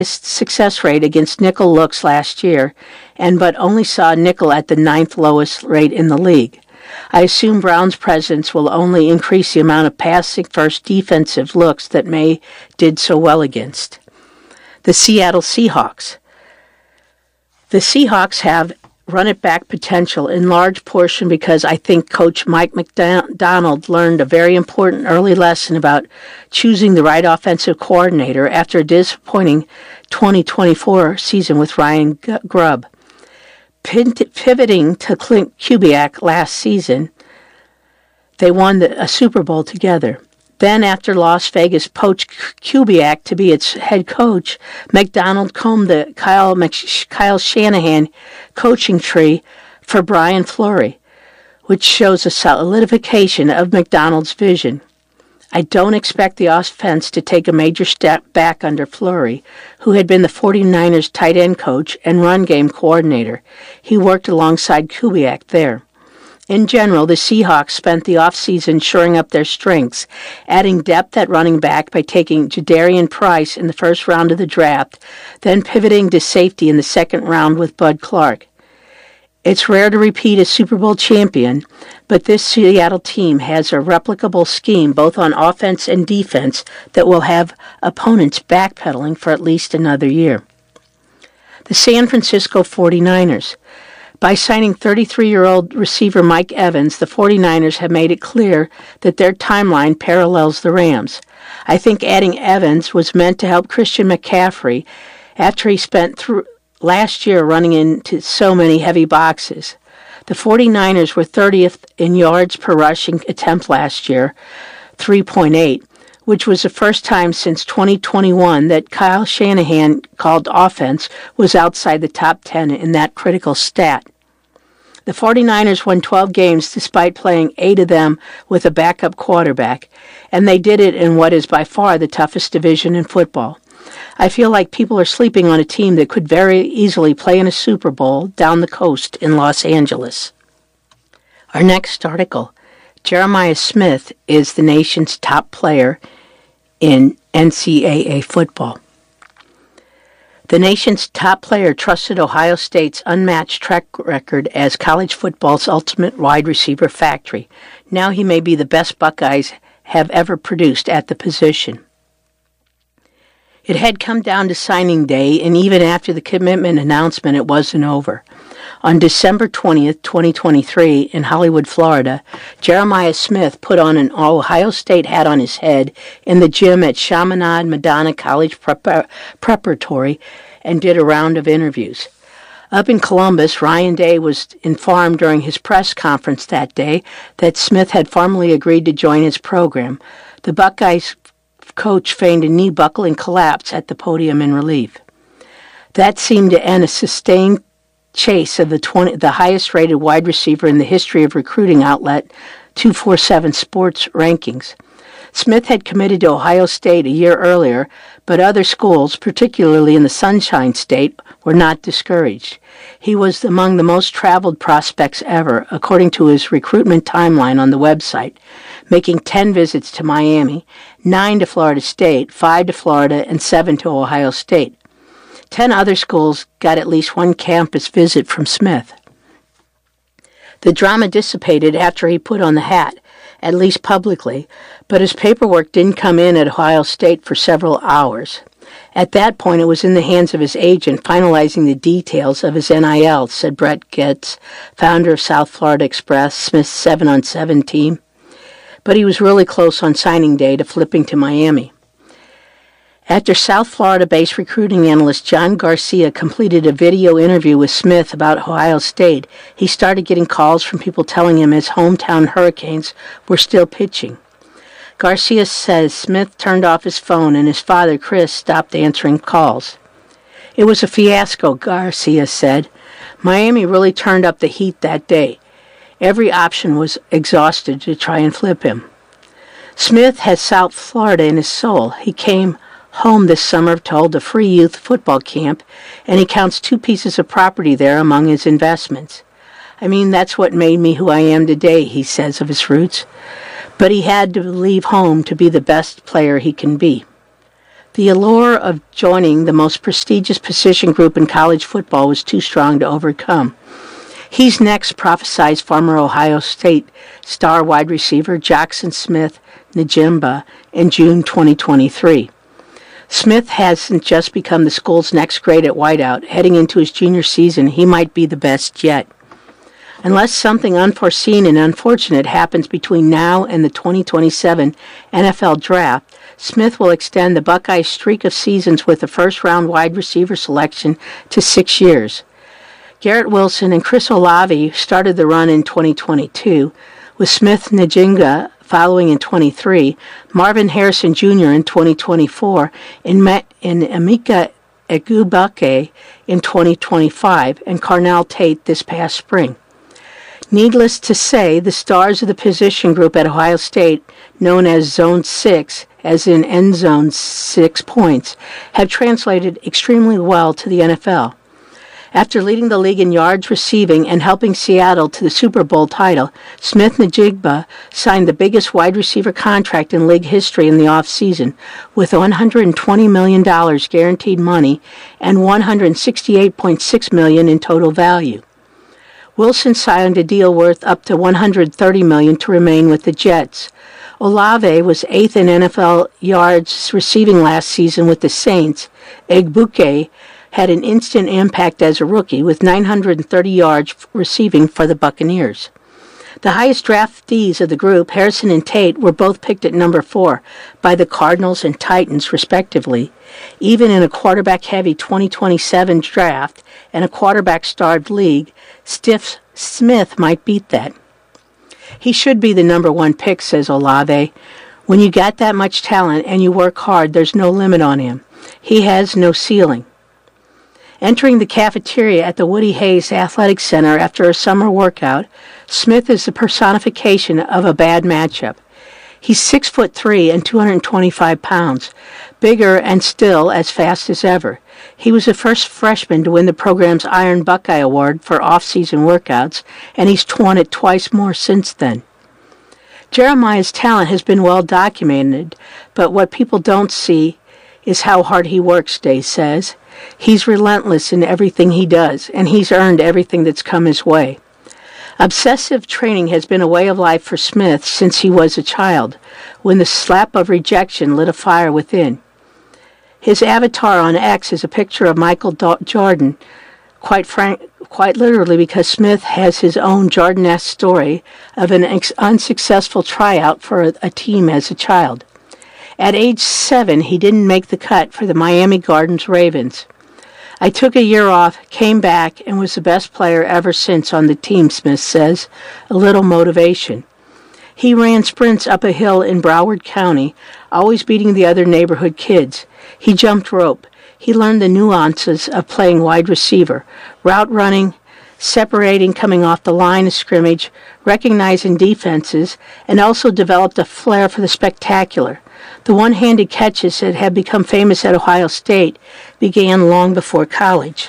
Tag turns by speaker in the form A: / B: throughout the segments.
A: success rate against nickel looks last year, but only saw nickel at the 9th lowest rate in the league. I assume Brown's presence will only increase the amount of passing first defensive looks that May did so well against. The Seattle Seahawks. The Seahawks have run it back potential in large portion because I think Coach Mike McDonald learned a very important early lesson about choosing the right offensive coordinator after a disappointing 2024 season with Ryan Grubb. Pivoting to Clint Kubiak last season, they won a Super Bowl together. Then, after Las Vegas poached Kubiak to be its head coach, McDonald combed the Kyle Shanahan coaching tree for Brian Fleury, which shows a solidification of McDonald's vision. I don't expect the offense to take a major step back under Fleury, who had been the 49ers tight end coach and run game coordinator. He worked alongside Kubiak there. In general, the Seahawks spent the offseason shoring up their strengths, adding depth at running back by taking Jadarian Price in the first round of the draft, then pivoting to safety in the second round with Bud Clark. It's rare to repeat a Super Bowl champion, but this Seattle team has a replicable scheme both on offense and defense that will have opponents backpedaling for at least another year. The San Francisco 49ers. By signing 33-year-old receiver Mike Evans, the 49ers have made it clear that their timeline parallels the Rams. I think adding Evans was meant to help Christian McCaffrey after he spent last year running into so many heavy boxes. The 49ers were 30th in yards per rushing attempt last year, 3.8, which was the first time since 2021 that Kyle Shanahan called offense was outside the top 10 in that critical stat. The 49ers won 12 games despite playing 8 of them with a backup quarterback, and they did it in what is by far the toughest division in football. I feel like people are sleeping on a team that could very easily play in a Super Bowl down the coast in Los Angeles. Our next article, Jeremiah Smith is the nation's top player in NCAA football. The nation's top player trusted Ohio State's unmatched track record as college football's ultimate wide receiver factory. Now he may be the best Buckeyes have ever produced at the position. It had come down to signing day, and even after the commitment announcement, it wasn't over. On December 20th, 2023, in Hollywood, Florida, Jeremiah Smith put on an Ohio State hat on his head in the gym at Chaminade Madonna College Preparatory and did a round of interviews. Up in Columbus, Ryan Day was informed during his press conference that day that Smith had formally agreed to join his program. The Buckeyes coach feigned a knee buckling collapse at the podium in relief. That seemed to end a sustained chase of the highest-rated wide receiver in the history of recruiting outlet 247 Sports rankings. Smith had committed to Ohio State a year earlier, but other schools, particularly in the Sunshine State, were not discouraged. He was among the most traveled prospects ever, according to his recruitment timeline on the website, making 10 visits to Miami, 9 to Florida State, 5 to Florida, and 7 to Ohio State. 10 other schools got at least one campus visit from Smith. The drama dissipated after he put on the hat, at least publicly, but his paperwork didn't come in at Ohio State for several hours. At that point, it was in the hands of his agent finalizing the details of his NIL, said Brett Getz, founder of South Florida Express, Smith's 7-on-7 team. But he was really close on signing day to flipping to Miami. After South Florida-based recruiting analyst John Garcia completed a video interview with Smith about Ohio State, he started getting calls from people telling him his hometown Hurricanes were still pitching. Garcia says Smith turned off his phone and his father, Chris, stopped answering calls. It was a fiasco, Garcia said. Miami really turned up the heat that day. Every option was exhausted to try and flip him. Smith has South Florida in his soul. He came home this summer to hold a free youth football camp, and he counts 2 pieces of property there among his investments. I mean, that's what made me who I am today, he says of his roots. But he had to leave home to be the best player he can be. The allure of joining the most prestigious position group in college football was too strong to overcome. He's next, prophesied former Ohio State star wide receiver Jackson Smith-Njigba in June 2023. Smith hasn't just become the school's next grade at wideout. Heading into his junior season, he might be the best yet. Unless something unforeseen and unfortunate happens between now and the 2027 NFL Draft, Smith will extend the Buckeyes' streak of seasons with a first-round wide receiver selection to 6 years. Garrett Wilson and Chris Olave started the run in 2022, with Smith-Njigba following in 23, Marvin Harrison Jr. in 2024, and Emeka Egbuka in 2025, and Carnell Tate this past spring. Needless to say, the stars of the position group at Ohio State, known as Zone 6, as in end zone 6 points, have translated extremely well to the NFL. After leading the league in yards receiving and helping Seattle to the Super Bowl title, Smith-Njigba signed the biggest wide receiver contract in league history in the offseason, with $120 million guaranteed money and $168.6 million in total value. Wilson signed a deal worth up to $130 million to remain with the Jets. Olave was 8th in NFL yards receiving last season with the Saints. Egbuka had an instant impact as a rookie with 930 yards receiving for the Buccaneers. The highest draftees of the group, Harrison and Tate, were both picked at number 4 by the Cardinals and Titans, respectively. Even in a quarterback-heavy 2027 draft and a quarterback-starved league, Smith might beat that. He should be the number 1 pick, says Olave. When you got that much talent and you work hard, there's no limit on him. He has no ceiling. Entering the cafeteria at the Woody Hayes Athletic Center after a summer workout, Smith is the personification of a bad matchup. He's 6'3" and 225 pounds, bigger and still as fast as ever. He was the first freshman to win the program's Iron Buckeye Award for off-season workouts, and he's won it twice more since then. Jeremiah's talent has been well documented, but what people don't see is how hard he works, Day says. He's relentless in everything he does, and he's earned everything that's come his way. Obsessive training has been a way of life for Smith since he was a child, when the slap of rejection lit a fire within. His avatar on X is a picture of Michael Jordan, quite literally because Smith has his own Jordan-esque story of an unsuccessful tryout for a team as a child. At age 7, he didn't make the cut for the Miami Gardens Ravens. I took a year off, came back, and was the best player ever since on the team, Smith says. A little motivation. He ran sprints up a hill in Broward County, always beating the other neighborhood kids. He jumped rope. He learned the nuances of playing wide receiver, route running, separating coming off the line of scrimmage, recognizing defenses, and also developed a flair for the spectacular. The one-handed catches that had become famous at Ohio State began long before college.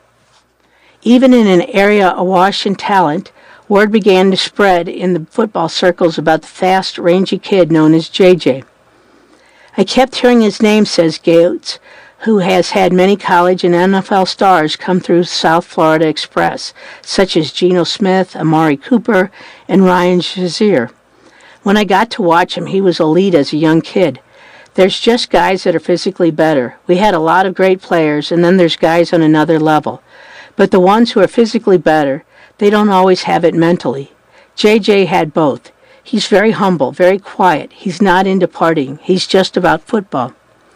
A: Even in an area awash in talent, word began to spread in the football circles about the fast, rangy kid known as JJ. I kept hearing his name, says Gates, who has had many college and NFL stars come through South Florida Express, such as Geno Smith, Amari Cooper, and Ryan Shazier. When I got to watch him, he was elite as a young kid. There's just guys that are physically better. We had a lot of great players, and then there's guys on another level. But the ones who are physically better, they don't always have it mentally. JJ had both. He's very humble, very quiet. He's not into partying. He's just about football.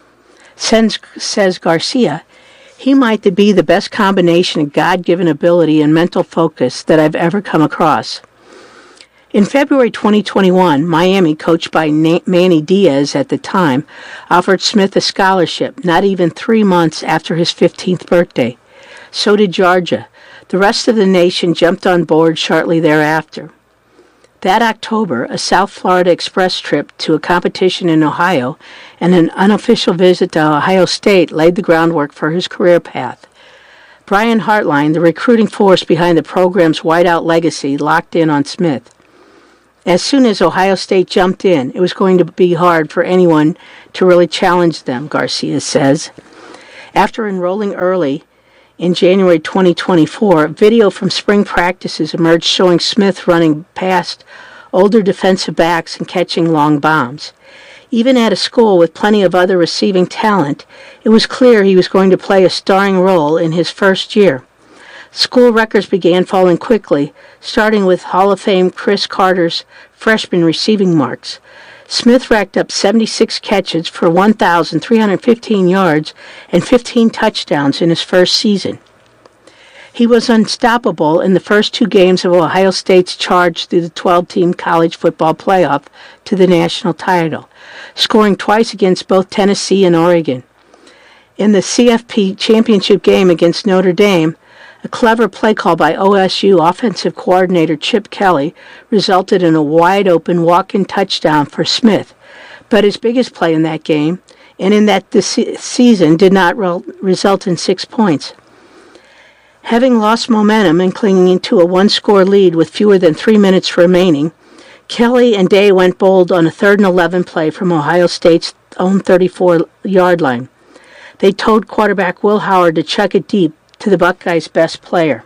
A: Says Garcia, he might be the best combination of God-given ability and mental focus that I've ever come across. In February 2021, Miami, coached by Manny Diaz at the time, offered Smith a scholarship not even 3 months after his 15th birthday. So did Georgia. The rest of the nation jumped on board shortly thereafter. That October, a South Florida Express trip to a competition in Ohio and an unofficial visit to Ohio State laid the groundwork for his career path. Brian Hartline, the recruiting force behind the program's whiteout legacy, locked in on Smith. As soon as Ohio State jumped in, it was going to be hard for anyone to really challenge them, Garcia says. After enrolling early in January 2024, video from spring practices emerged showing Smith running past older defensive backs and catching long bombs. Even at a school with plenty of other receiving talent, it was clear he was going to play a starring role in his first year. School records began falling quickly, starting with Hall of Fame Chris Carter's freshman receiving marks. Smith racked up 76 catches for 1,315 yards and 15 touchdowns in his first season. He was unstoppable in the first two games of Ohio State's charge through the 12-team college football playoff to the national title, scoring twice against both Tennessee and Oregon. In the CFP championship game against Notre Dame, a clever play call by OSU offensive coordinator Chip Kelly resulted in a wide-open walk-in touchdown for Smith. But his biggest play in that game, and in that this season, did not result in 6 points. Having lost momentum and clinging to a one-score lead with fewer than 3 minutes remaining, Kelly and Day went bold on a 3rd and 11 play from Ohio State's own 34-yard line. They told quarterback Will Howard to chuck it deep to the Buckeyes' best player.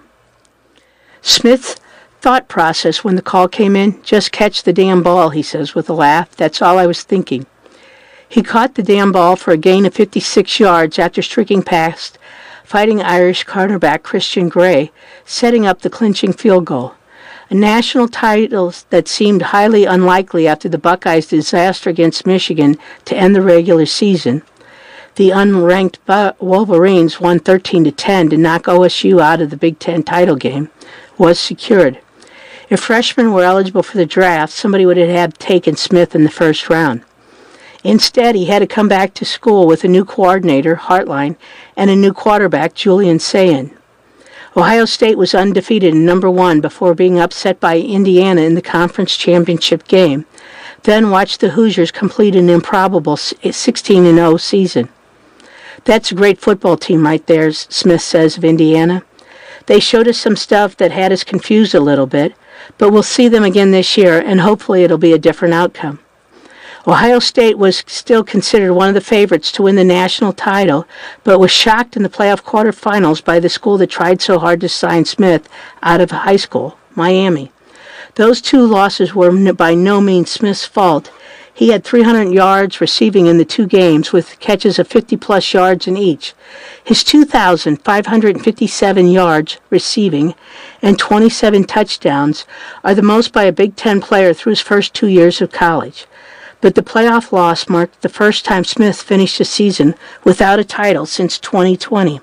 A: Smith's thought process when the call came in, just catch the damn ball, he says with a laugh. That's all I was thinking. He caught the damn ball for a gain of 56 yards after streaking past Fighting Irish cornerback Christian Gray, setting up the clinching field goal. A national title that seemed highly unlikely after the Buckeyes' disaster against Michigan to end the regular season. The unranked Wolverines won 13-10 to knock OSU out of the Big Ten title game, was secured. If freshmen were eligible for the draft, somebody would have taken Smith in the first round. Instead, he had to come back to school with a new coordinator, Hartline, and a new quarterback, Julian Sayin. Ohio State was undefeated in number 1 before being upset by Indiana in the conference championship game, then watched the Hoosiers complete an improbable 16-0 season. That's a great football team right there, Smith says of Indiana. They showed us some stuff that had us confused a little bit, but we'll see them again this year, and hopefully it'll be a different outcome. Ohio State was still considered one of the favorites to win the national title, but was shocked in the playoff quarterfinals by the school that tried so hard to sign Smith out of high school, Miami. Those two losses were by no means Smith's fault. He had 300 yards receiving in the two games, with catches of 50-plus yards in each. His 2,557 yards receiving and 27 touchdowns are the most by a Big Ten player through his first 2 years of college. But the playoff loss marked the first time Smith finished a season without a title since 2020.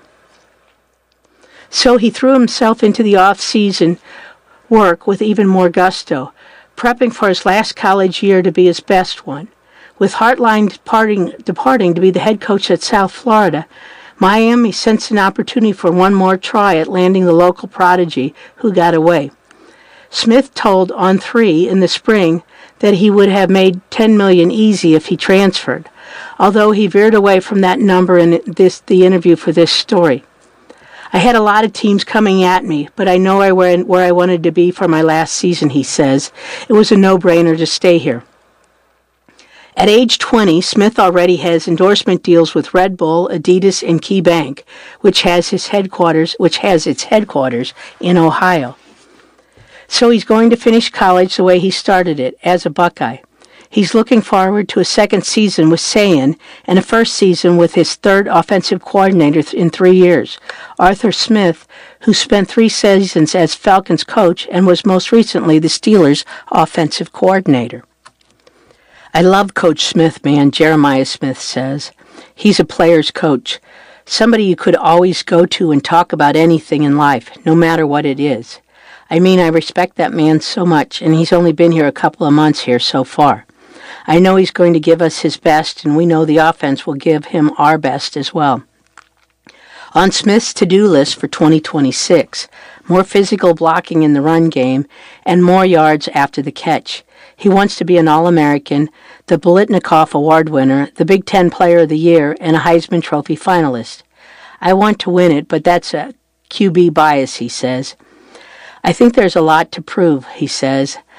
A: So he threw himself into the off-season work with even more gusto, prepping for his last college year to be his best one. With Hartline departing to be the head coach at South Florida, Miami sensed an opportunity for one more try at landing the local prodigy who got away. Smith told On3 in the spring that he would have made $10 million easy if he transferred, although he veered away from that number in the interview for this story. I had a lot of teams coming at me, but I know where I wanted to be for my last season, he says. It was a no-brainer to stay here. At age 20, Smith already has endorsement deals with Red Bull, Adidas, and KeyBank, which has its headquarters in Ohio. So he's going to finish college the way he started it, as a Buckeye. He's looking forward to a second season with Sayin and a first season with his third offensive coordinator in 3 years, Arthur Smith, who spent 3 seasons as Falcons coach and was most recently the Steelers' offensive coordinator. I love Coach Smith, man, Jeremiah Smith says. He's a player's coach, somebody you could always go to and talk about anything in life, no matter what it is. I mean, I respect that man so much, and he's only been here a couple of months here so far. I know he's going to give us his best, and we know the offense will give him our best as well. On Smith's to-do list for 2026, more physical blocking in the run game and more yards after the catch. He wants to be an All-American, the Biletnikoff Award winner, the Big Ten Player of the Year, and a Heisman Trophy finalist. I want to win it, but that's a QB bias, he says. I think there's a lot to prove, he says.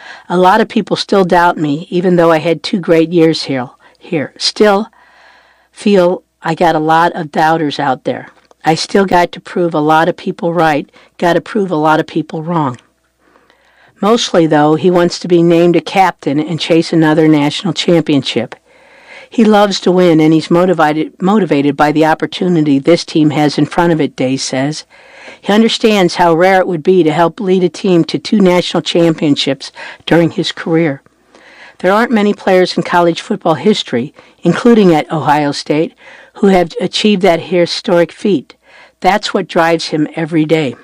A: A lot of people still doubt me, even though I had 2 great years here. Still feel I got a lot of doubters out there. I still got to prove a lot of people right, got to prove a lot of people wrong. Mostly, though, he wants to be named a captain and chase another national championship. He loves to win, and he's motivated by the opportunity this team has in front of it, Day says. He understands how rare it would be to help lead a team to 2 national championships during his career. There aren't many players in college football history, including at Ohio State, who have achieved that historic feat. That's what drives him every day.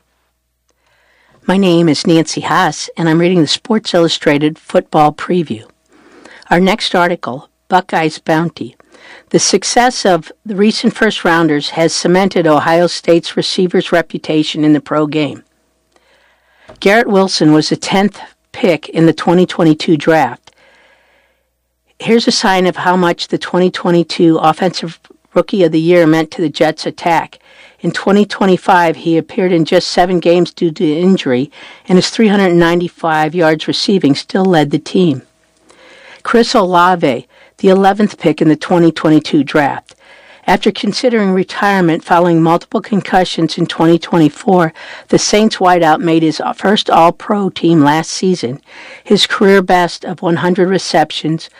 A: My name is Nancy Haas, and I'm reading the Sports Illustrated Football Preview. Our next article, Buckeyes Bounty. The success of the recent first-rounders has cemented Ohio State's receivers' reputation in the pro game. Garrett Wilson was the 10th pick in the 2022 draft. Here's a sign of how much the 2022 Offensive Rookie of the Year meant to the Jets' attack. In 2025, he appeared in just 7 games due to injury, and his 395 yards receiving still led the team. Chris Olave, the 11th pick in the 2022 draft. After considering retirement following multiple concussions in 2024, the Saints wideout made his first All-Pro team last season, his career best of 100 receptions,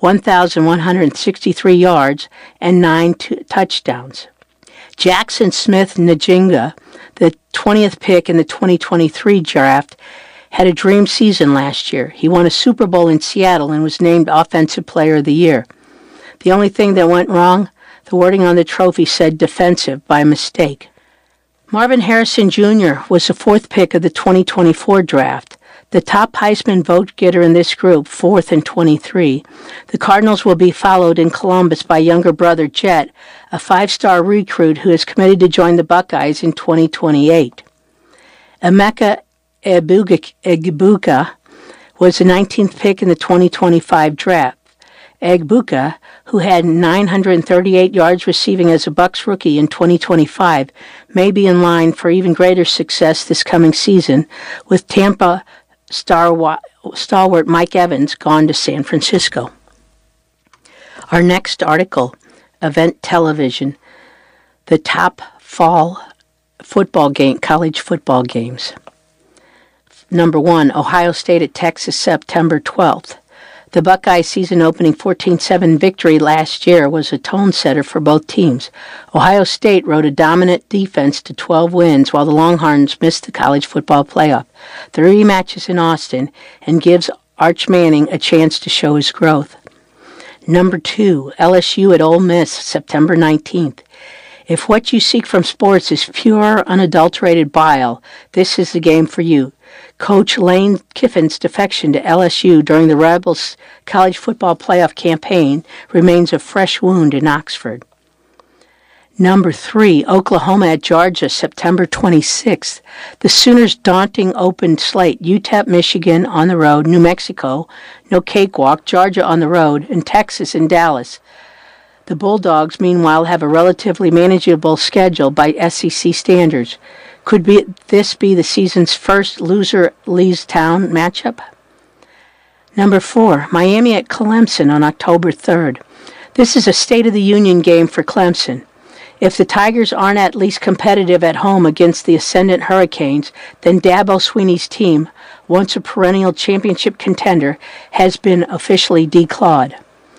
A: 1,163 yards, and 9 touchdowns. Jackson Smith-Njigba, the 20th pick in the 2023 draft, had a dream season last year. He won a Super Bowl in Seattle and was named Offensive Player of the Year. The only thing that went wrong, the wording on the trophy said defensive by mistake. Marvin Harrison Jr. was the 4th pick of the 2024 draft, the top Heisman vote getter in this group, 4th and 23. The Cardinals will be followed in Columbus by younger brother Jet, a 5-star recruit who is committed to join the Buckeyes in 2028. Emeka Egbuka was the 19th pick in the 2025 draft. Egbuka, who had 938 yards receiving as a Bucs rookie in 2025, may be in line for even greater success this coming season, with Tampa stalwart Mike Evans gone to San Francisco. Our next article, Event Television, the top fall college football games. Number 1, Ohio State at Texas, September 12th. The Buckeye season-opening 14-7 victory last year was a tone-setter for both teams. Ohio State rode a dominant defense to 12 wins, while the Longhorns missed the college football playoff. The rematch is in Austin and gives Arch Manning a chance to show his growth. Number 2, LSU at Ole Miss, September 19th. If what you seek from sports is pure, unadulterated bile, this is the game for you. Coach Lane Kiffin's defection to LSU during the Rebels' college football playoff campaign remains a fresh wound in Oxford. Number 3, Oklahoma at Georgia, September 26th. The Sooners' daunting open slate, UTEP, Michigan on the road, New Mexico, no cakewalk, Georgia on the road, and Texas and Dallas. The Bulldogs, meanwhile, have a relatively manageable schedule by SEC standards. Could this be the season's first loser leaves town matchup? Number 4, Miami at Clemson on October 3rd. This is a State of the Union game for Clemson. If the Tigers aren't at least competitive at home against the ascendant Hurricanes, then Dabo Swinney's team, once a perennial championship contender, has been officially declawed.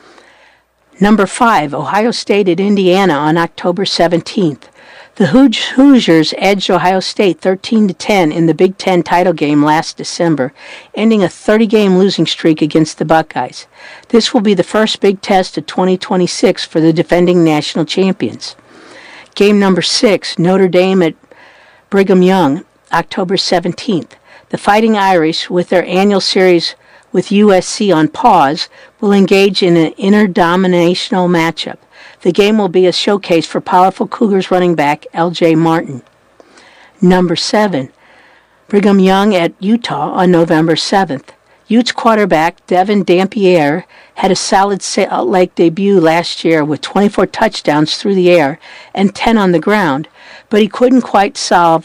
A: Number 5, Ohio State at Indiana on October 17th. The Hoosiers edged Ohio State 13-10 in the Big Ten title game last December, ending a 30-game losing streak against the Buckeyes. This will be the first big test of 2026 for the defending national champions. Game number 6, Notre Dame at Brigham Young, October 17th. The Fighting Irish, with their annual series with USC on pause, will engage in an interdominational matchup. The game will be a showcase for powerful Cougars running back L.J. Martin. Number 7, Brigham Young at Utah on November 7th. Utes quarterback Devin Dampier had a solid Salt Lake debut last year with 24 touchdowns through the air and 10 on the ground, but he couldn't quite solve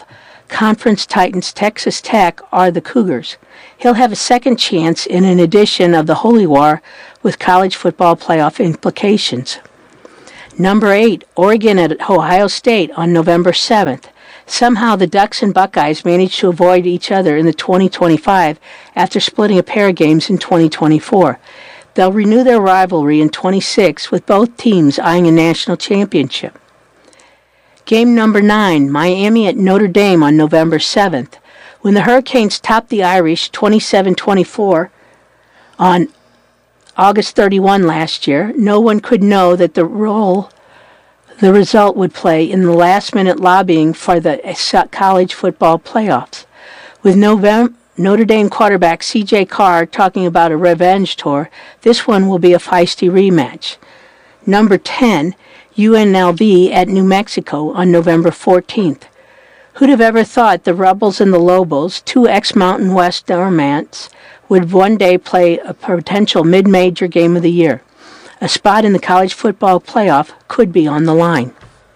A: Conference Titans Texas Tech are the Cougars. He'll have a second chance in an edition of the Holy War with college football playoff implications. Number 8, Oregon at Ohio State on November 7th. Somehow the Ducks and Buckeyes managed to avoid each other in the 2025 after splitting a pair of games in 2024. They'll renew their rivalry in 26 with both teams eyeing a national championship. Game number 9, Miami at Notre Dame on November 7th. When the Hurricanes topped the Irish 27-24 on August 31 last year, no one could know that the role the result would play in the last-minute lobbying for the college football playoffs. With Notre Dame quarterback C.J. Carr talking about a revenge tour, this one will be a feisty rematch. Number 10, UNLV at New Mexico on November 14th. Who'd have ever thought the Rebels and the Lobos, two ex-Mountain West Dormants, would one day play a potential mid-major game of the year? A spot in the college football playoff could be on the line.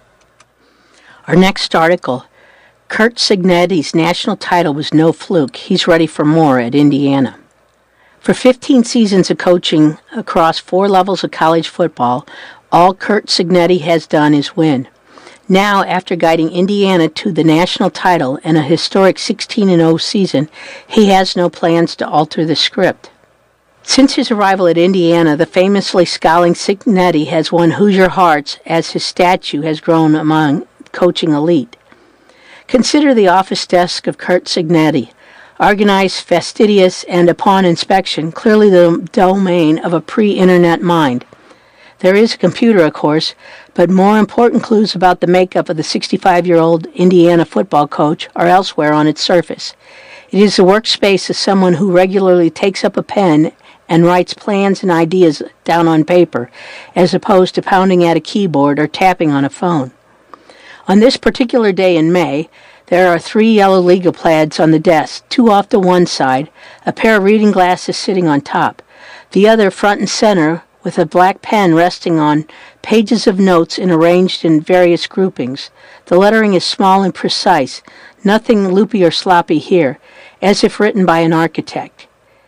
A: Our next article, Curt Cignetti's national title was no fluke. He's ready for more at Indiana. For 15 seasons of coaching across 4 levels of college football, all Curt Cignetti has done is win. Now, after guiding Indiana to the national title and a historic 16-0 season, he has no plans to alter the script. Since his arrival at Indiana, the famously scowling Cignetti has won Hoosier hearts as his statue has grown among coaching elite. Consider the office desk of Curt Cignetti. Organized, fastidious, and upon inspection, clearly the domain of a pre-internet mind. There is a computer, of course, but more important clues about the makeup of the 65-year-old Indiana football coach are elsewhere on its surface. It is the workspace of someone who regularly takes up a pen and writes plans and ideas down on paper, as opposed to pounding at a keyboard or tapping on a phone. On this particular day in May, there are 3 yellow legal plaids on the desk, 2 off to one side, a pair of reading glasses sitting on top, the other front and center with a black pen resting on pages of notes arranged in various groupings. The lettering is small and precise, nothing loopy or sloppy here, as if written by an architect.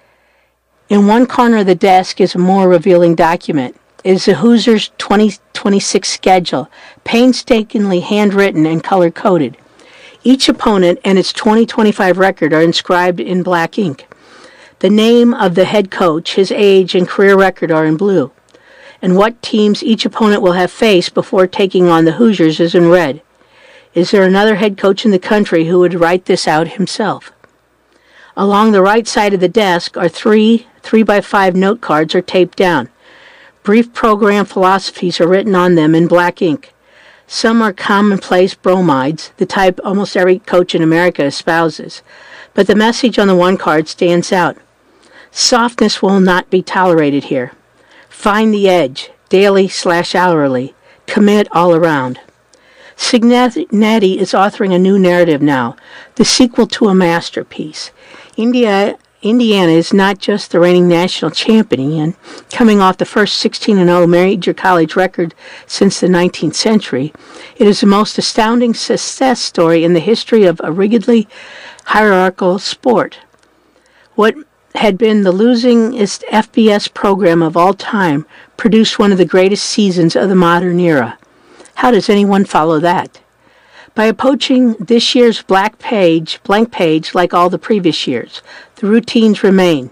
A: In one corner of the desk is a more revealing document. It is the Hoosiers' 2026 schedule, painstakingly handwritten and color-coded. Each opponent and its 2025 record are inscribed in black ink. The name of the head coach, his age, and career record are in blue. And what teams each opponent will have faced before taking on the Hoosiers is in red. Is there another head coach in the country who would write this out himself? Along the right side of the desk are 3 3x5 note cards are taped down. Brief program philosophies are written on them in black ink. Some are commonplace bromides, the type almost every coach in America espouses. But the message on the one card stands out. Softness will not be tolerated here. Find the edge, daily/hourly. Commit all around. Cignetti is authoring a new narrative now, the sequel to a masterpiece. Indiana is not just the reigning national champion, coming off the first 16-0 major college record since the 19th century. It is the most astounding success story in the history of a rigidly hierarchical sport. What had been the losingest FBS program of all time produced one of the greatest seasons of the modern era. How does anyone follow that? By approaching this year's blank page like all the previous years, the routines remain.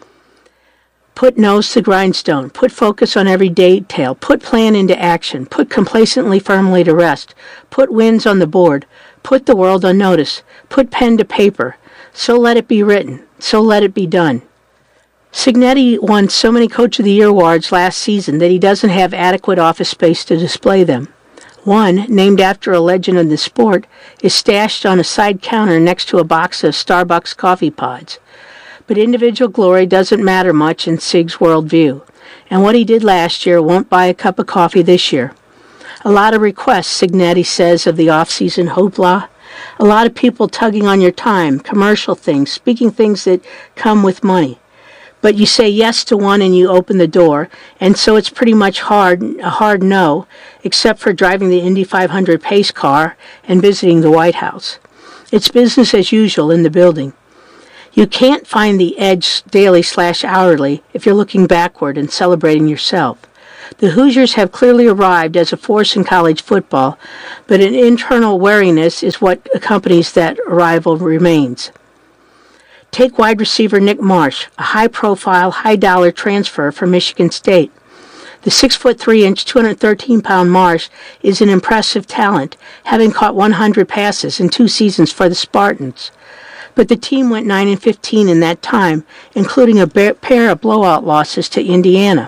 A: Put nose to grindstone, put focus on every detail, put plan into action, put complacently firmly to rest, put wins on the board, put the world on notice, put pen to paper. So let it be written, so let it be done. Cignetti won so many Coach of the Year awards last season that he doesn't have adequate office space to display them. One, named after a legend in the sport, is stashed on a side counter next to a box of Starbucks coffee pods. But individual glory doesn't matter much in Sig's worldview, and what he did last year won't buy a cup of coffee this year. A lot of requests, Cignetti says of the off-season hoopla. A lot of people tugging on your time, commercial things, speaking things that come with money. But you say yes to one and you open the door, and so it's pretty much a hard no, except for driving the Indy 500 pace car and visiting the White House. It's business as usual in the building. You can't find the edge daily/hourly if you're looking backward and celebrating yourself. The Hoosiers have clearly arrived as a force in college football, but an internal wariness is what accompanies that arrival remains. Take wide receiver Nick Marsh, a high-profile, high-dollar transfer from Michigan State. The 6'3", 213-pound Marsh is an impressive talent, having caught 100 passes in 2 seasons for the Spartans. But the team went 9-15 in that time, including a pair of blowout losses to Indiana.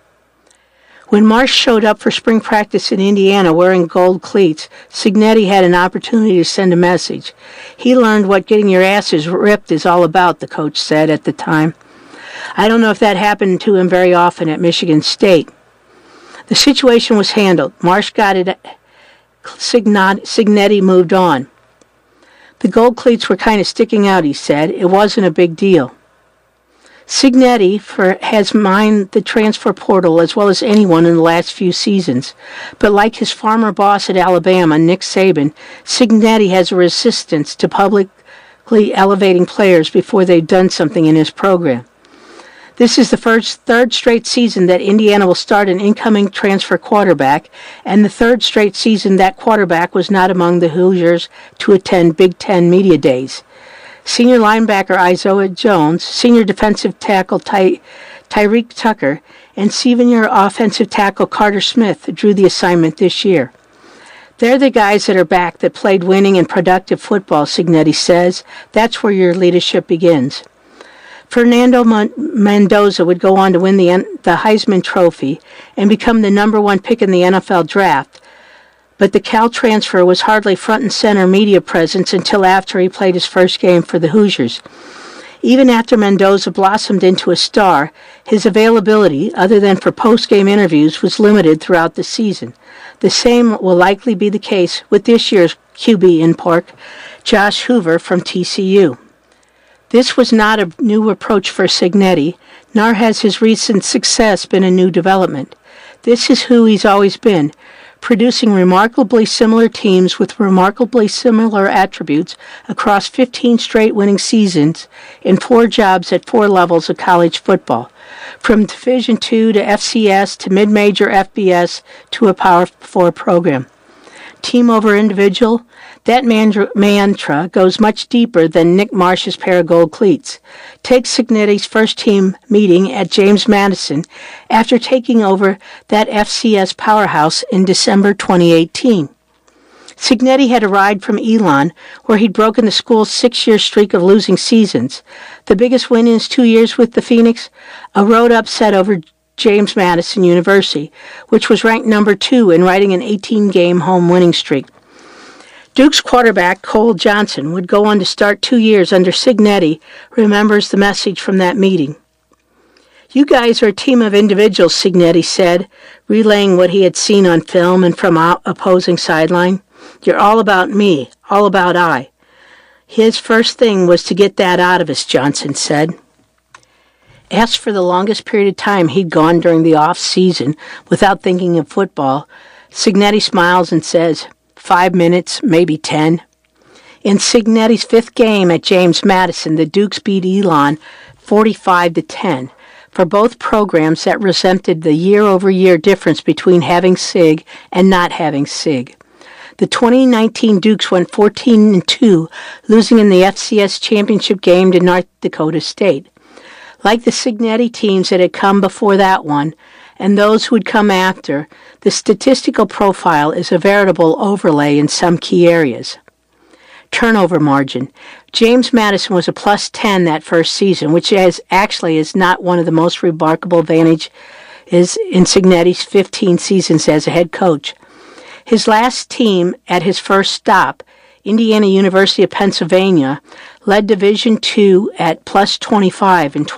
A: When Marsh showed up for spring practice in Indiana wearing gold cleats, Cignetti had an opportunity to send a message. He learned what getting your asses ripped is all about, the coach said at the time. I don't know if that happened to him very often at Michigan State. The situation was handled. Marsh got it. Cignetti moved on. The gold cleats were kind of sticking out, he said. It wasn't a big deal. Cignetti has mined the transfer portal as well as anyone in the last few seasons. But like his former boss at Alabama, Nick Saban, Cignetti has a resistance to publicly elevating players before they've done something in his program. This is the third straight season that Indiana will start an incoming transfer quarterback, and the 3rd straight season that quarterback was not among the Hoosiers to attend Big Ten Media Days. Senior linebacker Isaiah Jones, senior defensive tackle Tyreek Tucker, and senior offensive tackle Carter Smith drew the assignment this year. They're the guys that are back that played winning and productive football, Cignetti says. That's where your leadership begins. Fernando Mendoza would go on to win the Heisman Trophy and become the number 1 pick in the NFL draft, but the Cal transfer was hardly front and center media presence until after he played his first game for the Hoosiers. Even after Mendoza blossomed into a star, his availability, other than for post-game interviews, was limited throughout the season. The same will likely be the case with this year's QB in Park, Josh Hoover from TCU. This was not a new approach for Cignetti, nor has his recent success been a new development. This is who he's always been, producing remarkably similar teams with remarkably similar attributes across 15 straight winning seasons in 4 jobs at 4 levels of college football, from Division II to FCS to mid-major FBS to a Power 4 program. Team over individual, that mantra goes much deeper than Nick Marsh's pair of gold cleats. Take Cignetti's first team meeting at James Madison after taking over that FCS powerhouse in December 2018. Cignetti had arrived from Elon, where he'd broken the school's 6-year streak of losing seasons. The biggest win in his 2 years with the Phoenix, a road upset over James Madison University, which was ranked number 2 in riding an 18-game home winning streak. Duke's quarterback, Cole Johnson, would go on to start 2 years under Cignetti, remembers the message from that meeting. You guys are a team of individuals, Cignetti said, relaying what he had seen on film and from opposing sideline. You're all about me, all about I. His first thing was to get that out of us, Johnson said. Asked for the longest period of time he'd gone during the off-season without thinking of football, Cignetti smiles and says, 5 minutes, maybe 10. In Cignetti's 5th game at James Madison, the Dukes beat Elon 45-10. For both programs, that resented the year-over-year difference between having Sig and not having Sig. The 2019 Dukes went 14-2, losing in the FCS championship game to North Dakota State. Like the Cignetti teams that had come before that one, and those who would come after, the statistical profile is a veritable overlay in some key areas. Turnover margin. James Madison was a plus 10 that first season, which is not one of the most remarkable advantages in Cignetti's 15 seasons as a head coach. His last team at his first stop, Indiana University of Pennsylvania, led Division II at plus 25 in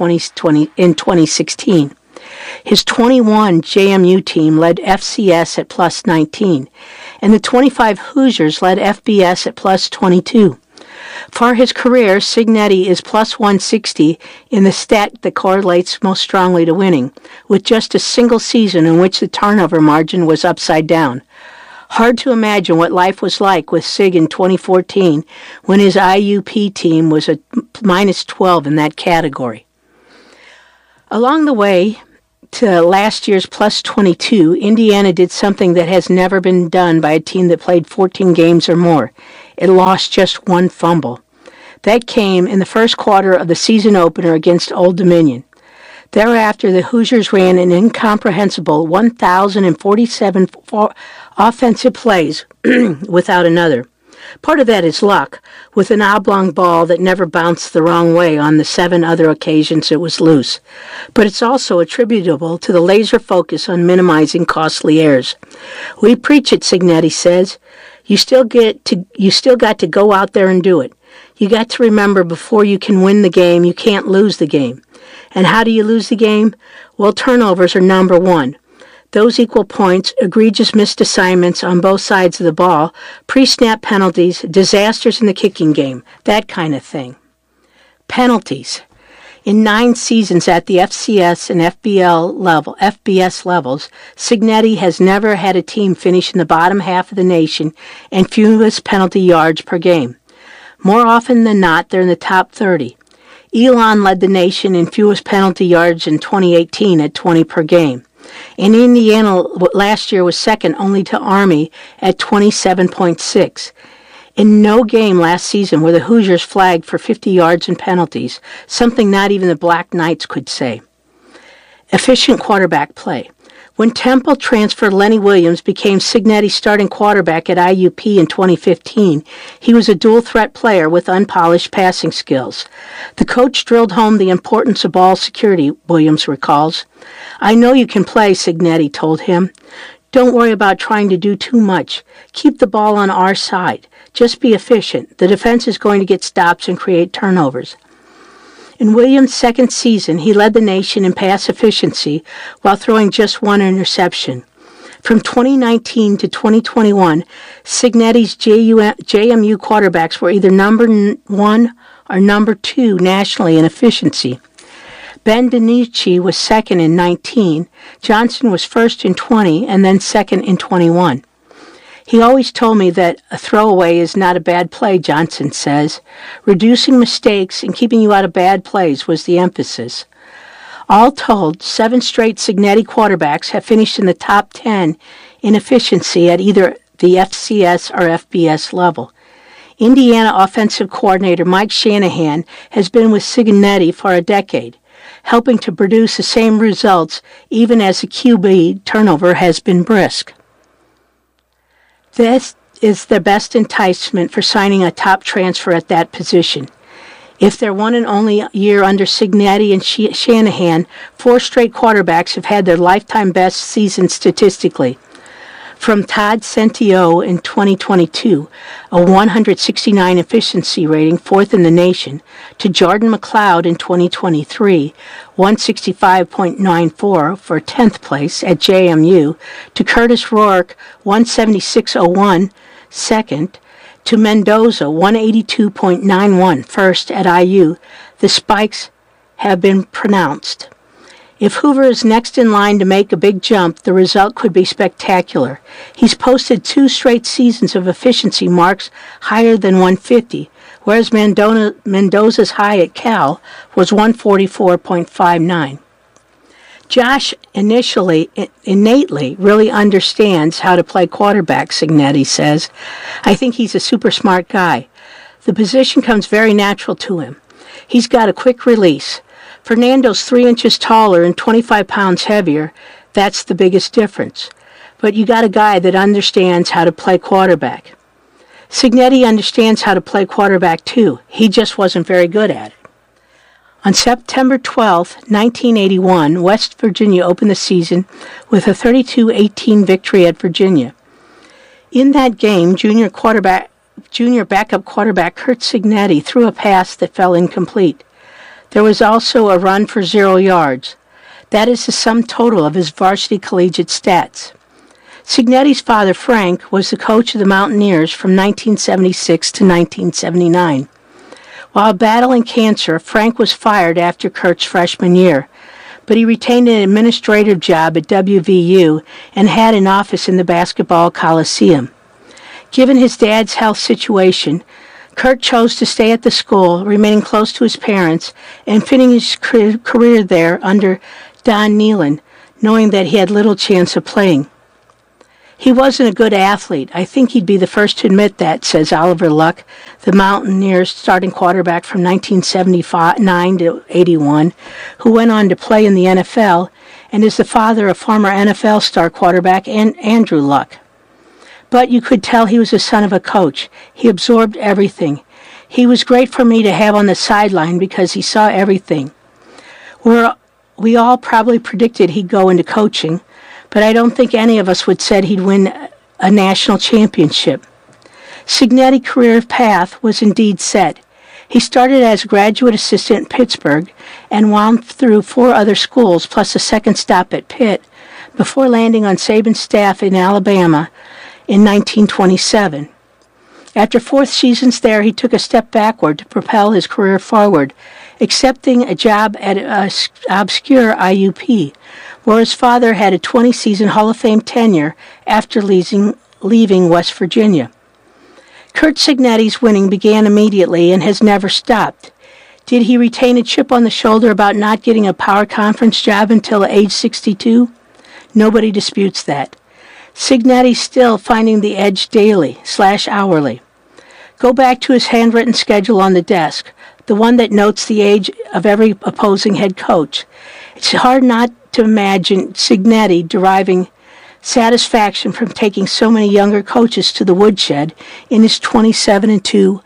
A: 2016. His 21 JMU team led FCS at plus 19, and the 25 Hoosiers led FBS at plus 22. For his career, Cignetti is plus 160 in the stat that correlates most strongly to winning, with just a single season in which the turnover margin was upside down. Hard to imagine what life was like with Sig in 2014 when his IUP team was a minus 12 in that category. Along the way to last year's plus 22, Indiana did something that has never been done by a team that played 14 games or more. It lost just one fumble. That came in the first quarter of the season opener against Old Dominion. Thereafter, the Hoosiers ran an incomprehensible 1,047 offensive plays without another. Part of that is luck, with an oblong ball that never bounced the wrong way on the 7 other occasions it was loose. But it's also attributable to the laser focus on minimizing costly errors. We preach it, Cignetti says. You still got to go out there and do it. You got to remember before you can win the game, you can't lose the game. And how do you lose the game? Well, turnovers are number one. Those equal points, egregious missed assignments on both sides of the ball, pre-snap penalties, disasters in the kicking game, that kind of thing. Penalties. In 9 seasons at the FCS and FBS levels, Cignetti has never had a team finish in the bottom half of the nation and fewest penalty yards per game. More often than not, they're in the top 30. Elon led the nation in fewest penalty yards in 2018 at 20 per game. And Indiana last year was second only to Army at 27.6. In no game last season were the Hoosiers flagged for 50 yards in penalties, something not even the Black Knights could say. Efficient quarterback play. When Temple transfer Lenny Williams became Cignetti's starting quarterback at IUP in 2015, he was a dual-threat player with unpolished passing skills. The coach drilled home the importance of ball security, Williams recalls. I know you can play, Cignetti told him. Don't worry about trying to do too much. Keep the ball on our side. Just be efficient. The defense is going to get stops and create turnovers. In Williams' second season, he led the nation in pass efficiency while throwing just 1 interception. From 2019 to 2021, Cignetti's JMU quarterbacks were either number 1 or number 2 nationally in efficiency. Ben DiNucci was second in 19, Johnson was first in 20, and then second in 21. He always told me that a throwaway is not a bad play, Johnson says. Reducing mistakes and keeping you out of bad plays was the emphasis. All told, 7 straight Cignetti quarterbacks have finished in the top 10 in efficiency at either the FCS or FBS level. Indiana offensive coordinator Mike Shanahan has been with Cignetti for a decade, helping to produce the same results even as the QB turnover has been brisk. This is the best enticement for signing a top transfer at that position. If their one and only year under Cignetti and Shanahan, 4 straight quarterbacks have had their lifetime best season statistically. From Todd Centio in 2022, a 169 efficiency rating, 4th in the nation, to Jordan McLeod in 2023, 165.94 for 10th place at JMU, to Curtis Rourke, 176.01, 2nd, to Mendoza, 182.91, 1st at IU, the spikes have been pronounced. If Hoover is next in line to make a big jump, the result could be spectacular. He's posted 2 straight seasons of efficiency marks higher than 150, whereas Mendoza's high at Cal was 144.59. Josh innately really understands how to play quarterback, Cignetti says. I think he's a super smart guy. The position comes very natural to him. He's got a quick release. Fernando's 3 inches taller and 25 pounds heavier. That's the biggest difference. But you got a guy that understands how to play quarterback. Cignetti understands how to play quarterback too. He just wasn't very good at it. On September 12, 1981, West Virginia opened the season with a 32-18 victory at Virginia. In that game, junior backup quarterback Curt Cignetti threw a pass that fell incomplete. There was also a run for 0 yards. That is the sum total of his varsity collegiate stats. Cignetti's father, Frank, was the coach of the Mountaineers from 1976 to 1979. While battling cancer, Frank was fired after Curt's freshman year. but he retained an administrative job at WVU and had an office in the Basketball Coliseum. Given his dad's health situation, Kurt chose to stay at the school, remaining close to his parents, and finishing his career there under Don Nehlen, knowing that he had little chance of playing. He wasn't a good athlete. I think he'd be the first to admit that, says Oliver Luck, the Mountaineers starting quarterback from 1979 to 81, who went on to play in the NFL and is the father of former NFL star quarterback Andrew Luck. But you could tell he was the son of a coach. He absorbed everything. He was great for me to have on the sideline because he saw everything. We all probably predicted he'd go into coaching, but I don't think any of us would said he'd win a national championship. Cignetti's career path was indeed set. He started as a graduate assistant in Pittsburgh and wound through 4 other schools plus a second stop at Pitt before landing on Saban's staff in Alabama in 1927. After 4 seasons there, he took a step backward to propel his career forward, accepting a job at obscure IUP, where his father had a 20-season Hall of Fame tenure after leaving West Virginia. Curt Cignetti's winning began immediately and has never stopped. Did he retain a chip on the shoulder about not getting a power conference job until age 62? Nobody disputes that. Cignetti's still finding the edge daily/hourly. Go back to his handwritten schedule on the desk, the one that notes the age of every opposing head coach. It's hard not to imagine Cignetti deriving satisfaction from taking so many younger coaches to the woodshed in his 27-2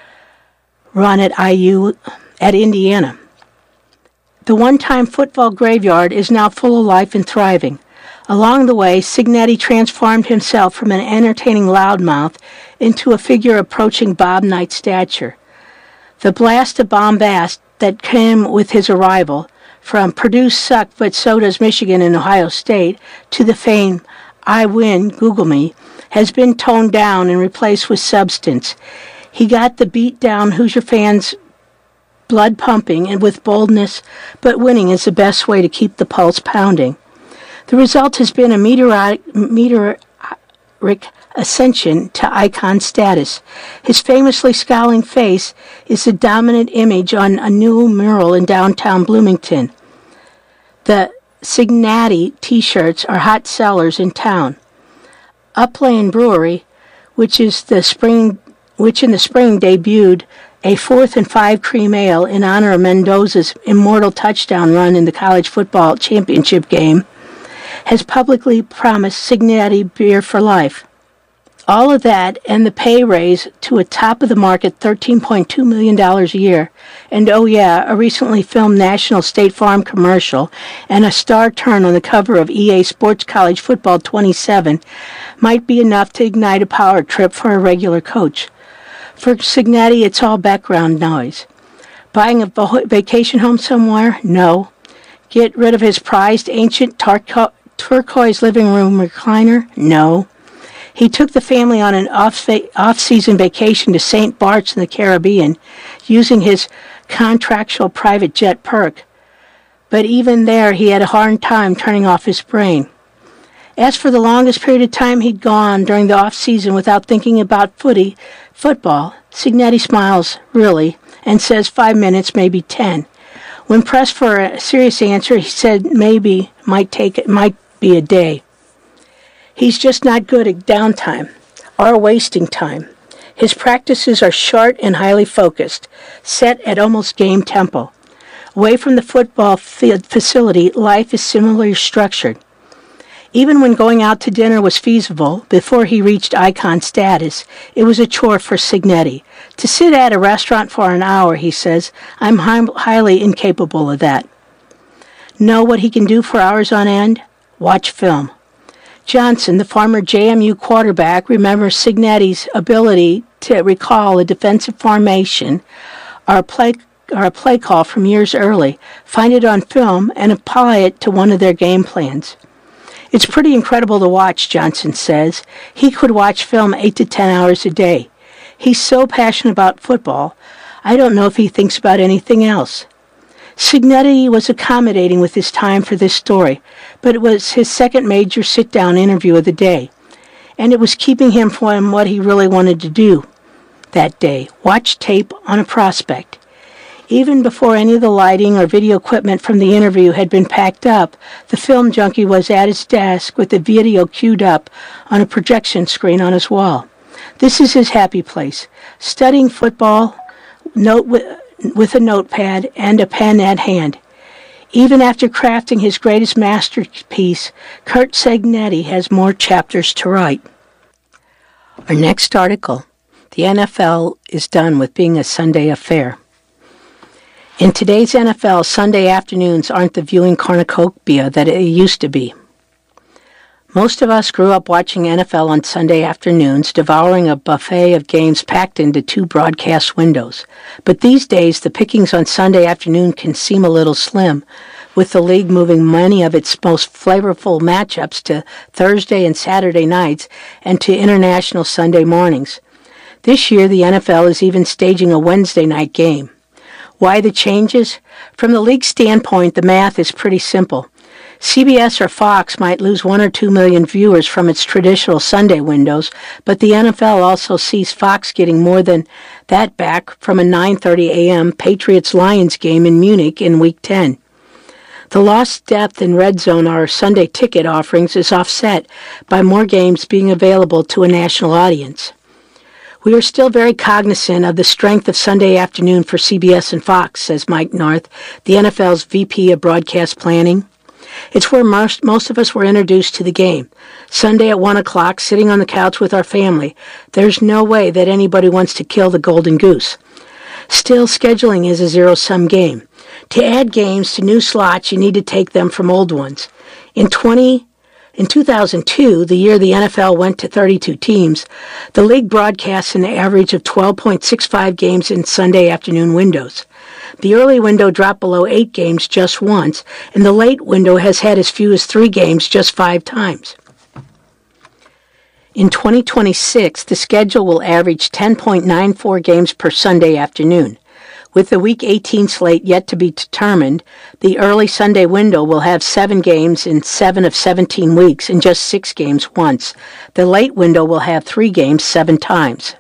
A: run at Indiana. The one-time football graveyard is now full of life and thriving. Along the way, Cignetti transformed himself from an entertaining loudmouth into a figure approaching Bob Knight's stature. The blast of bombast that came with his arrival, from Purdue suck but so does Michigan and Ohio State, to the fame, I win, Google me, has been toned down and replaced with substance. He got the beat-down Hoosier fans' blood pumping and with boldness, but winning is the best way to keep the pulse pounding. The result has been a meteoric ascension to icon status. His famously scowling face is the dominant image on a new mural in downtown Bloomington. The Cignetti T-shirts are hot sellers in town. Upland Brewery, which in the spring debuted a 4th and 5 cream ale in honor of Mendoza's immortal touchdown run in the college football championship game, has publicly promised Cignetti beer for life. All of that and the pay raise to a top-of-the-market $13.2 million a year, and oh yeah, a recently filmed National State Farm commercial and a star turn on the cover of EA Sports College Football 27 might be enough to ignite a power trip for a regular coach. For Cignetti, it's all background noise. Buying a vacation home somewhere? No. Get rid of his prized ancient turquoise living room recliner? No. He took the family on an off-season vacation to St. Bart's in the Caribbean, using his contractual private jet perk. But even there, he had a hard time turning off his brain. As for the longest period of time he'd gone during the off-season without thinking about football, Cignetti smiles, really, and says 5 minutes, maybe 10. When pressed for a serious answer, he said maybe might be a day. He's just not good at downtime or wasting time. His practices are short and highly focused, set at almost game tempo. Away from the football facility, life is similarly structured. Even when going out to dinner was feasible, before he reached icon status, it was a chore for Cignetti. To sit at a restaurant for an hour, he says, I'm highly incapable of that. Know what he can do for hours on end? Watch film. Johnson, the former JMU quarterback, remembers Cignetti's ability to recall a defensive formation or a play call from years early, find it on film, and apply it to one of their game plans. It's pretty incredible to watch, Johnson says. He could watch film 8 to 10 hours a day. He's so passionate about football, I don't know if he thinks about anything else. Cignetti was accommodating with his time for this story, but it was his second major sit-down interview of the day, and it was keeping him from what he really wanted to do that day, watch tape on a prospect. Even before any of the lighting or video equipment from the interview had been packed up, the film junkie was at his desk with the video queued up on a projection screen on his wall. This is his happy place, studying football with a notepad and a pen at hand. Even after crafting his greatest masterpiece, Curt Cignetti has more chapters to write. Our next article, the NFL is done with being a Sunday affair. In today's NFL, Sunday afternoons aren't the viewing cornucopia that it used to be. Most of us grew up watching NFL on Sunday afternoons, devouring a buffet of games packed into 2 broadcast windows. But these days, the pickings on Sunday afternoon can seem a little slim, with the league moving many of its most flavorful matchups to Thursday and Saturday nights and to international Sunday mornings. This year, the NFL is even staging a Wednesday night game. Why the changes? From the league standpoint, the math is pretty simple. CBS or Fox might lose 1 or 2 million viewers from its traditional Sunday windows, but the NFL also sees Fox getting more than that back from a 9:30 a.m. Patriots-Lions game in Munich in Week 10. The lost depth in red zone or Sunday ticket offerings is offset by more games being available to a national audience. We are still very cognizant of the strength of Sunday afternoon for CBS and Fox, says Mike North, the NFL's VP of Broadcast Planning. It's where most of us were introduced to the game. Sunday at 1 o'clock, sitting on the couch with our family. There's no way that anybody wants to kill the golden goose. Still, scheduling is a zero-sum game. To add games to new slots, you need to take them from old ones. In 2002, the year the NFL went to 32 teams, the league broadcasts an average of 12.65 games in Sunday afternoon windows. The early window dropped below 8 games just once, and the late window has had as few as 3 games just 5 times. In 2026, the schedule will average 10.94 games per Sunday afternoon. With the Week 18 slate yet to be determined, the early Sunday window will have 7 games in 7 of 17 weeks and just 6 games once. The late window will have 3 games 7 times.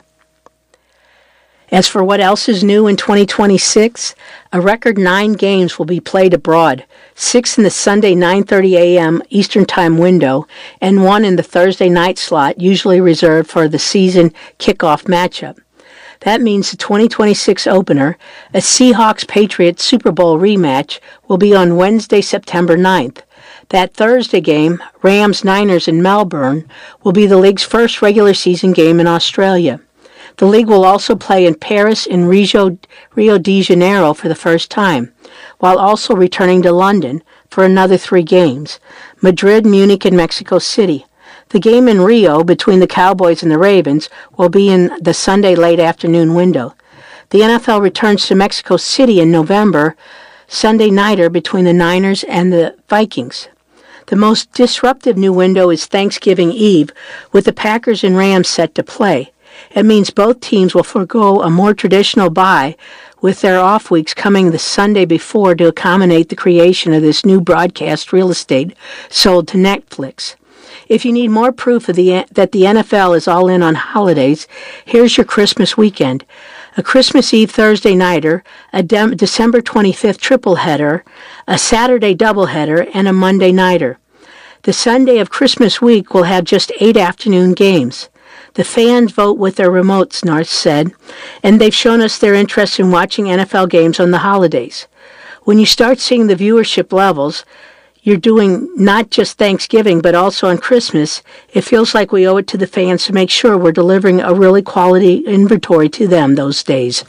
A: As for what else is new in 2026, a record 9 games will be played abroad, 6 in the Sunday 9:30 a.m. Eastern Time window, and 1 in the Thursday night slot, usually reserved for the season kickoff matchup. That means the 2026 opener, a Seahawks-Patriots Super Bowl rematch, will be on Wednesday, September 9th. That Thursday game, Rams-Niners in Melbourne, will be the league's first regular season game in Australia. The league will also play in Paris and Rio de Janeiro for the first time, while also returning to London for another 3 games, Madrid, Munich, and Mexico City. The game in Rio between the Cowboys and the Ravens will be in the Sunday late afternoon window. The NFL returns to Mexico City in November, Sunday nighter between the Niners and the Vikings. The most disruptive new window is Thanksgiving Eve, with the Packers and Rams set to play. It means both teams will forego a more traditional bye, with their off weeks coming the Sunday before to accommodate the creation of this new broadcast real estate sold to Netflix. If you need more proof of that the NFL is all in on holidays, here's your Christmas weekend. A Christmas Eve Thursday nighter, a December 25th triple header, a Saturday doubleheader, and a Monday nighter. The Sunday of Christmas week will have just 8 afternoon games. The fans vote with their remotes, North said, and they've shown us their interest in watching NFL games on the holidays. When you start seeing the viewership levels you're doing not just Thanksgiving, but also on Christmas, it feels like we owe it to the fans to make sure we're delivering a really quality inventory to them those days.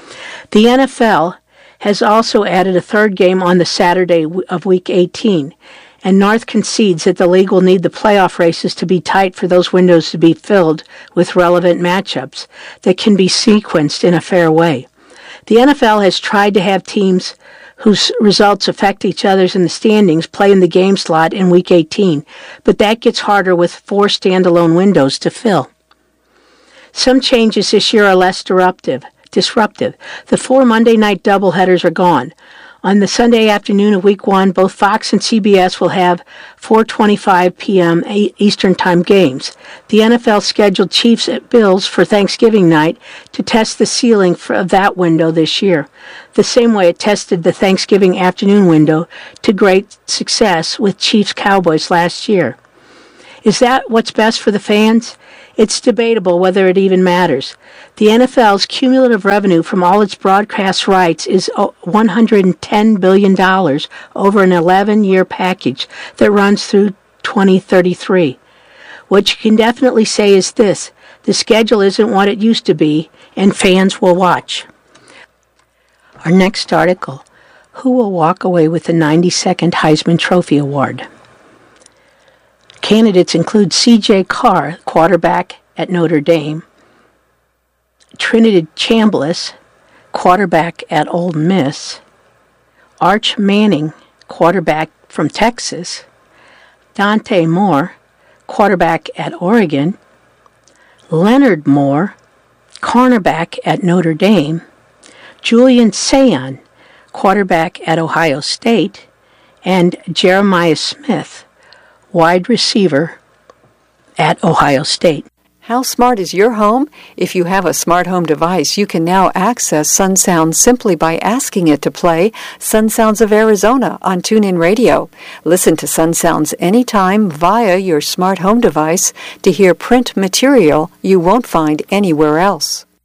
A: The NFL has also added a 3rd game on the Saturday of Week 18, and North concedes that the league will need the playoff races to be tight for those windows to be filled with relevant matchups that can be sequenced in a fair way. The NFL has tried to have teams whose results affect each other's in the standings play in the game slot in Week 18, but that gets harder with 4 standalone windows to fill. Some changes this year are less disruptive. The 4 Monday night doubleheaders are gone. On the Sunday afternoon of Week 1, both Fox and CBS will have 4:25 p.m. Eastern Time games. The NFL scheduled Chiefs at Bills for Thanksgiving night to test the ceiling of that window this year, the same way it tested the Thanksgiving afternoon window to great success with Chiefs-Cowboys last year. Is that what's best for the fans? It's debatable whether it even matters. The NFL's cumulative revenue from all its broadcast rights is $110 billion over an 11-year package that runs through 2033. What you can definitely say is this: the schedule isn't what it used to be, and fans will watch. Our next article: who will walk away with the 92nd Heisman Trophy Award? Candidates include C.J. Carr, quarterback at Notre Dame, Trinity Chambliss, quarterback at Ole Miss, Arch Manning, quarterback from Texas, Dante Moore, quarterback at Oregon, Leonard Moore, cornerback at Notre Dame, Julian Sayon, quarterback at Ohio State, and Jeremiah Smith, wide receiver at Ohio State.
B: How smart is your home? If you have a smart home device, you can now access Sun Sounds simply by asking it to play Sun Sounds of Arizona on TuneIn Radio. Listen to Sun Sounds anytime via your smart home device to hear print material you won't find anywhere else.